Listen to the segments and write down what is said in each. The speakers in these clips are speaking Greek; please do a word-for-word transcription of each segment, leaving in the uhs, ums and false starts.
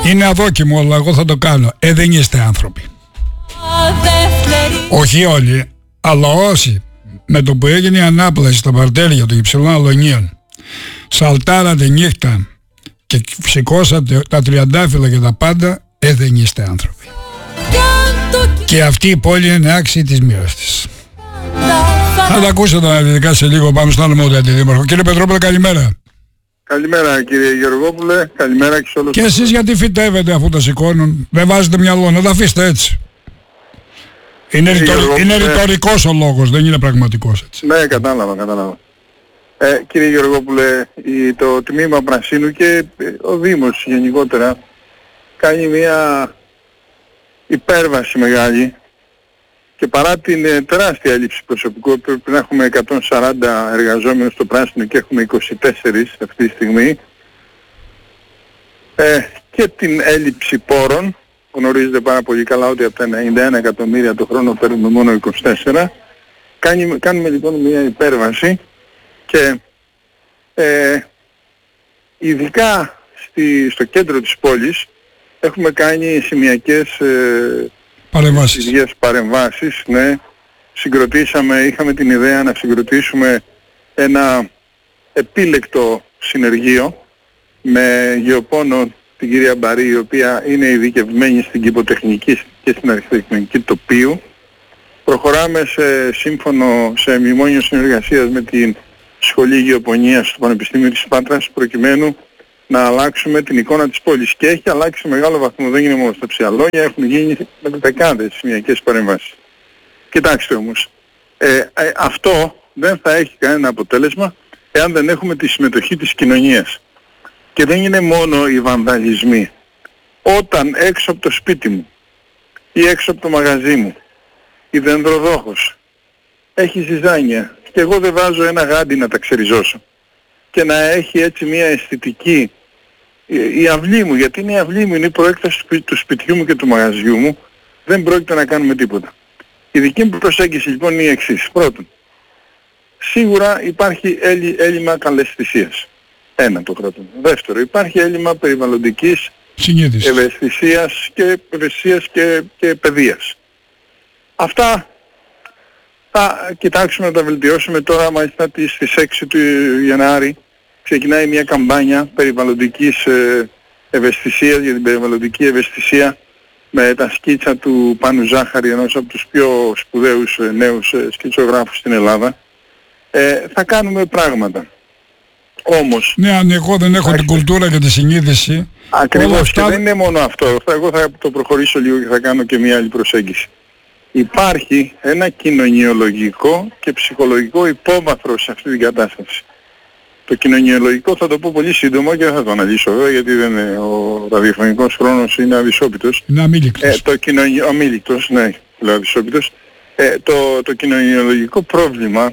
Είναι αδόκιμο, αλλά εγώ θα το κάνω. Ε, δεν είστε άνθρωποι. Όχι όλοι, αλλά όσοι με το που έγινε η ανάπλαση στα παρτέρια των υψηλών αλωνίων σαλτάρατε νύχτα και σηκώσατε τα τριαντάφυλλα και τα πάντα, ε, δεν είστε άνθρωποι. Και αυτή η πόλη είναι άξιη της μοίρας της. Θα τα ακούσετε αναλυτικά σε λίγο. Πάμε στον άλλο μόνο αντιδήμαρχο. Κύριε Πετρόπουλε, καλημέρα. Καλημέρα κύριε Γεωργόπουλε, καλημέρα και σε όλους. Και εσείς γιατί φυτεύετε αφού τα σηκώνουν? Δεν βάζετε μυαλό, να τα αφήσετε έτσι. Είναι, ρητορ, είναι ρητορικός ο λόγος, δεν είναι πραγματικός έτσι. Ναι, κατάλαβα, κατάλαβα. Ε, κύριε Γεωργόπουλε, η, το τμήμα Πρασίνου και ο Δήμος γενικότερα κάνει μια υπέρβαση μεγάλη και παρά την ε, τεράστια έλλειψη προσωπικού, πρέπει να έχουμε εκατόν σαράντα εργαζόμενους στο Πράσινο και έχουμε είκοσι τέσσερα αυτή τη στιγμή, ε, και την έλλειψη πόρων. Γνωρίζετε πάρα πολύ καλά ότι από τα ενενήντα ένα εκατομμύρια το χρόνο παίρνουμε μόνο είκοσι τέσσερα. Κάνει, κάνουμε λοιπόν μια υπέρβαση και ε, ειδικά στη, στο κέντρο της πόλης έχουμε κάνει σημειακές ε, παρεμβάσεις. ίδιες παρεμβάσεις, ναι. Συγκροτήσαμε, είχαμε την ιδέα να συγκροτήσουμε ένα επίλεκτο συνεργείο με γεωπόνο την κυρία Μπαρή, η οποία είναι ειδικευμένη στην κηποτεχνική και στην αρχιτεκτονική τοπίου. Προχωράμε σε σύμφωνο, σε μνημόνιο συνεργασίας με την Σχολή Γεωπονίας του Πανεπιστήμιου της Πάτρας, προκειμένου να αλλάξουμε την εικόνα της πόλης. Και έχει αλλάξει σε μεγάλο βαθμό, δεν είναι μόνο στα ψιαλόγια, έχουν γίνει με δεκάδες σημειακές παρεμβάσεις. Κοιτάξτε όμως, ε, ε, αυτό δεν θα έχει κανένα αποτέλεσμα εάν δεν έχουμε τη συμμετοχή της κοινωνίας. Και δεν είναι μόνο οι βανδαλισμοί. Όταν έξω από το σπίτι μου ή έξω από το μαγαζί μου η δενδροδόχος έχει ζυζάνια και εγώ δεν βάζω ένα γάντι να τα ξεριζώσω και να έχει έτσι μια αισθητική, η αυλή μου, γιατί είναι η αυλή μου, είναι η προέκταση του σπιτιού μου και του μαγαζιού μου, δεν πρόκειται να κάνουμε τίποτα. Η δική μου προσέγγιση λοιπόν είναι η εξής. Πρώτον, σίγουρα υπάρχει έλλειμμα καλαισθησίας. Ένα το κρατούμε. Δεύτερο, υπάρχει έλλειμμα περιβαλλοντικής ευαισθησίας και, ευαισθησίας και, και παιδείας. Αυτά θα κοιτάξουμε να τα βελτιώσουμε. Τώρα μάλιστα στις έξι του Γενάρη ξεκινάει μια καμπάνια περιβαλλοντικής ευαισθησίας, για την περιβαλλοντική ευαισθησία, με τα σκίτσα του Πάνου Ζάχαρη, ενός από τους πιο σπουδαίους νέους σκητσογράφους στην Ελλάδα. Ε, θα κάνουμε πράγματα. Όμως... Ναι, αν εγώ δεν έχω την κουλτούρα και τη συνείδηση... Ακριβώς, αυτά... και δεν είναι μόνο αυτό. Εγώ θα το προχωρήσω λίγο και θα κάνω και μια άλλη προσέγγιση. Υπάρχει ένα κοινωνιολογικό και ψυχολογικό υπόβαθρο σε αυτή την κατάσταση. Το κοινωνιολογικό θα το πω πολύ σύντομα και δεν θα το αναλύσω εδώ, γιατί δεν είναι, ο ραδιοφωνικός χρόνος είναι αδυσόπιτος. Είναι αμήλικτος. Ε, το κοινωνι... αμήλικτος, ναι, λέω αδυσόπιτος. Ε, το, το κοινωνιολογικό πρόβλημα,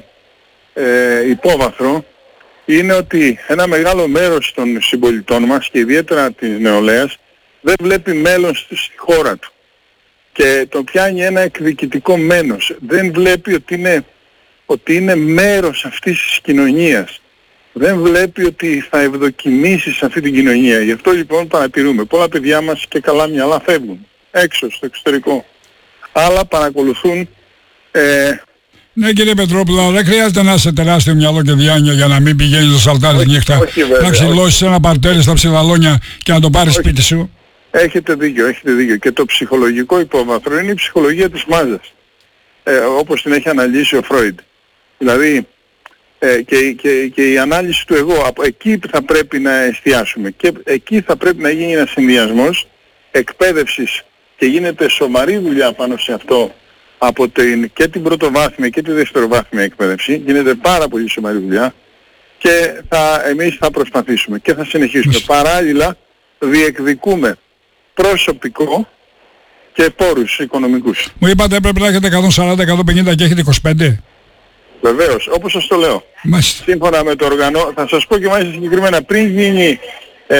ε, υπόβαθρο, είναι ότι ένα μεγάλο μέρος των συμπολιτών μας και ιδιαίτερα της νεολαίας δεν βλέπει μέλλον στη χώρα του και το πιάνει ένα εκδικητικό μένος. Δεν βλέπει ότι είναι, ότι είναι μέρος αυτής της κοινωνίας. Δεν βλέπει ότι θα ευδοκιμήσει σε αυτή την κοινωνία. Γι' αυτό λοιπόν παρατηρούμε πολλά παιδιά μας και καλά μυαλά φεύγουν έξω στο εξωτερικό. Άλλα παρακολουθούν ε, ναι κύριε Πετρόπουλο, δεν χρειάζεται να είσαι τεράστιο μυαλό και διάνοια για να μην πηγαίνεις στο σαλτάρι νύχτα, να ξυλώσεις ένα παρτέρι στα ψηλαλόνια και να το πάρεις σπίτι σου. Έχετε δίκιο, έχετε δίκιο. Και το ψυχολογικό υπόβαθρο είναι η ψυχολογία της μάζας, ε, όπως την έχει αναλύσει ο Φρόιντ. Δηλαδή ε, και, και, και η ανάλυση του εγώ, από εκεί θα πρέπει να εστιάσουμε και εκεί θα πρέπει να γίνει ένας συνδυασμός εκπαίδευσης και γίνεται σοβαρή δουλειά πάνω σε αυτό από την, και την πρωτοβάθμια και τη δευτεροβάθμια εκπαίδευση. Γίνεται πάρα πολύ σοβαρή δουλειά και θα, εμείς θα προσπαθήσουμε και θα συνεχίσουμε. Παράλληλα διεκδικούμε προσωπικό και πόρους οικονομικούς. Μου είπατε πρέπει να έχετε εκατόν σαράντα με εκατόν πενήντα και έχετε είκοσι πέντε. Βεβαίως, όπως σας το λέω. Μάλιστα. Σύμφωνα με το οργανό, θα σας πω και μάλιστα συγκεκριμένα, πριν γίνει, ε,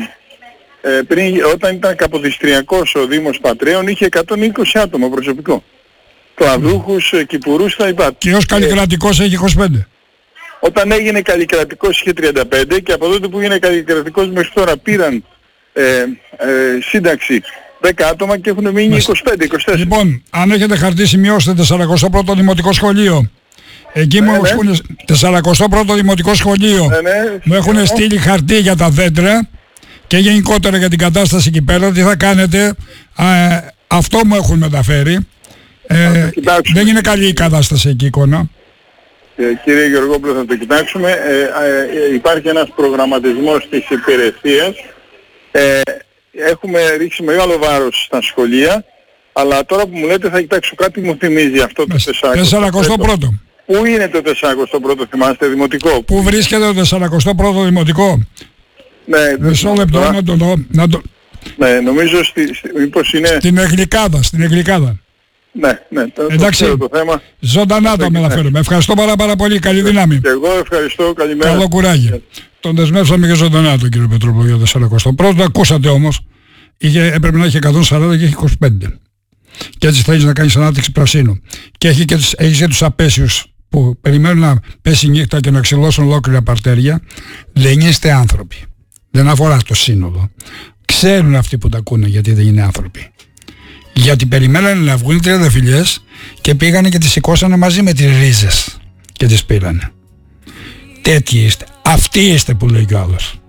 ε, πριν, όταν ήταν καποδιστριακός ο Δήμος Πατρέων, είχε εκατόν είκοσι άτομα προσωπικό. Κλαδούχους, mm. κυπουρούς θα υπάρχει. Και ως καλλικρατικός έχει είκοσι πέντε. Όταν έγινε καλλικρατικός είχε τριάντα πέντε και από τότε που έγινε καλλικρατικός μέχρι τώρα πήραν ε, ε, σύνταξη δέκα άτομα και έχουν μείνει είκοσι πέντε είκοσι τέσσερα. Λοιπόν, αν έχετε χαρτί σημειώστε σαράντα πρώτο Δημοτικό Σχολείο. Εκεί ναι, μου ναι. έχουν σαράντα πρώτο Δημοτικό Σχολείο. Ναι, ναι, μου έχουν ναι. στείλει χαρτί για τα δέντρα και γενικότερα για την κατάσταση εκεί πέρα. Τι θα κάνετε. Α, αυτό μου έχουν μεταφέρει. Ε, δεν είναι καλή η κατάσταση εκεί εικόνα. Ε, κύριε Γεωργόπουλο, θα το κοιτάξουμε. Ε, ε, υπάρχει ένας προγραμματισμός της υπηρεσίας. Ε, έχουμε ρίξει μεγάλο βάρος στα σχολεία, αλλά τώρα που μου λέτε θα κοιτάξω κάτι μου θυμίζει αυτό το σαράντα πρώτο. Πού είναι το σαράντα πρώτο, θυμάστε, δημοτικό? Πού βρίσκεται το σαράντα πρώτο Δημοτικό? Ναι, μισό λεπτό τώρα, να το δω. Να το... Ναι, νομίζω στη, στη, μήπως είναι... Στην Εγλικάδα, στην Εγλικάδα. Ναι, ναι, το, εντάξει, το, το θέμα. Ζωντανά το μεταφέρουμε. Ευχαριστώ πάρα, πάρα πολύ. Καλή δύναμη. Και εγώ ευχαριστώ. Καλημέρα. Καλό κουράγιο. Yeah. Τον δεσμεύσαμε και ζωντανά τον κύριο Πετρόπουλο για το σαράντα πρώτο. Ακούσατε όμως, είχε, έπρεπε να έχει εκατόν σαράντα και έχει είκοσι πέντε. Και έτσι θέλει να κάνει ανάπτυξη πρασίνου. Και έχει και, τους, έχει και τους απέσιους που περιμένουν να πέσει νύχτα και να ξυλώσουν ολόκληρα παρτέρια. Δεν είστε άνθρωποι. Δεν αφορά το σύνολο. Ξέρουν αυτοί που τα ακούνε γιατί δεν είναι άνθρωποι. Γιατί περιμένανε να βγουν οι τριανταφυλλιές και πήγανε και τις σηκώσανε μαζί με τις ρίζες και τις πήρανε. Τέτοιοι είστε. Αυτοί είστε που λέει κι ο άλλος.